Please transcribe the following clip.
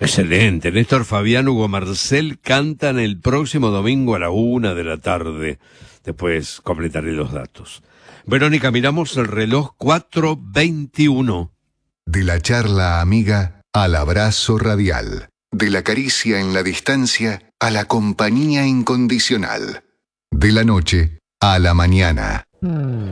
Excelente. Néstor Fabián, Hugo Marcel cantan el próximo domingo a la 1:00 p.m. Después completaré los datos. Verónica, miramos el reloj 4:21. De la charla amiga al abrazo radial. De la caricia en la distancia a la compañía incondicional. De la noche a la mañana.